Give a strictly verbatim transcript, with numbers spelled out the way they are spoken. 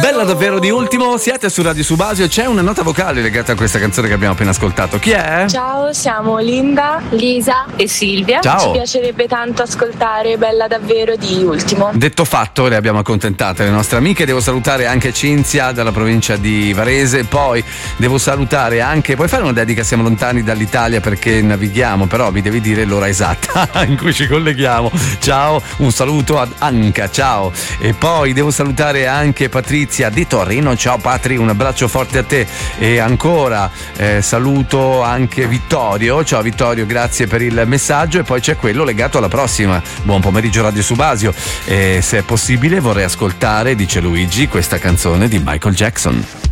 Bella davvero di Ultimo, siete su Radio Subasio, c'è una nota vocale legata a questa canzone che abbiamo appena ascoltato. Chi è? Ciao, siamo Linda, Lisa e Silvia. Ciao. Ci piacerebbe tanto ascoltare Bella davvero di Ultimo. Detto fatto, le abbiamo accontentate le nostre amiche. Devo salutare anche Cinzia dalla provincia di Varese. Poi devo salutare anche, puoi fare una dedica, siamo lontani dall'Italia perché navighiamo, però mi devi dire l'ora esatta in cui ci colleghiamo. Ciao, un saluto ad Anca, ciao. E poi devo salutare anche Patrizia di Torino. Ciao Patri, un abbraccio forte a te. E ancora eh, saluto anche Vittorio. Ciao Vittorio, grazie per il messaggio. E poi c'è quello legato alla prossima. Buon pomeriggio Radio Subasio. E se è possibile vorrei ascoltare, dice Luigi, questa canzone di Michael Jackson.